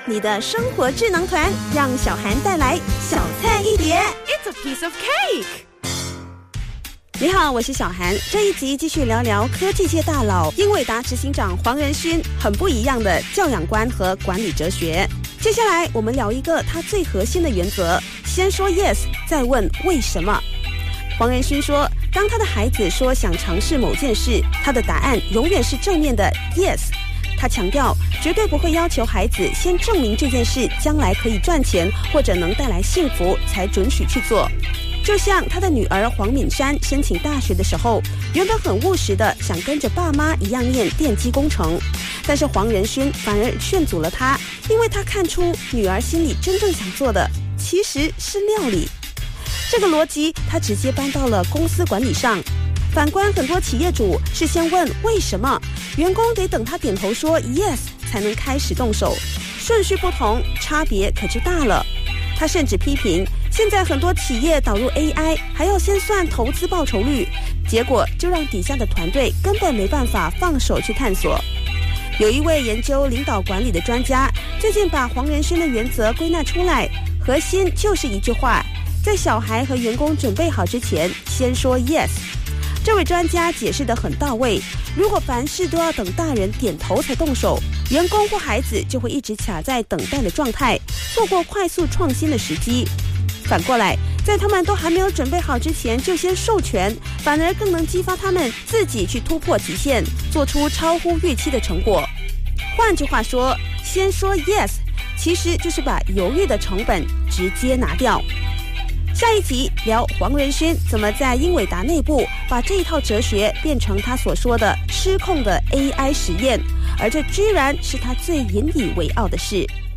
你的生活智能团，让小涵带来小菜一碟。 It's a piece of cake。 你好，我是小涵。这一集继续聊聊科技界大佬英伟达执行长黄仁勋很不一样的教养观和管理哲学。接下来我们聊一个他最核心的原则，先说 yes， 再问为什么。黄仁勋说，当他的孩子说想尝试某件事，他的答案永远是正面的 yes。他强调，绝对不会要求孩子先证明这件事将来可以赚钱或者能带来幸福才准许去做。就像他的女儿黄敏珊申请大学的时候，原本很务实的想跟着爸妈一样念电机工程，但是黄仁勋反而劝阻了他，因为他看出女儿心里真正想做的其实是料理。这个逻辑他直接搬到了公司管理上。反观很多企业主是先问为什么，员工得等他点头说 yes 才能开始动手，顺序不同，差别可就大了。他甚至批评，现在很多企业导入 AI 还要先算投资报酬率，结果就让底下的团队根本没办法放手去探索。有一位研究领导管理的专家最近把黄仁勋的原则归纳出来，核心就是一句话，在小孩和员工准备好之前，先说 yes。这位专家解释得很到位，如果凡事都要等大人点头才动手，员工或孩子就会一直卡在等待的状态，错过快速创新的时机。反过来，在他们都还没有准备好之前就先授权，反而更能激发他们自己去突破极限，做出超乎预期的成果。换句话说，先说 yes 其实就是把犹豫的成本直接拿掉。下一集聊黄仁勋怎么在英伟达内部把这一套哲学变成他所说的失控的 AI 实验，而这居然是他最引以为傲的事。